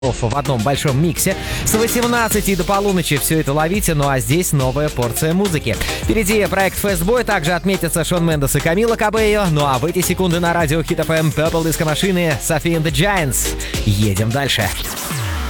в одном большом миксе. С 18 до полуночи все это ловите, ну а здесь новая порция музыки. Впереди проект Fastboy, также отметятся Шон Мендес и Камила Кабейо. Ну а в эти секунды на радио Hit FM Purple Disco Machine Sophie and the Giants. Едем дальше.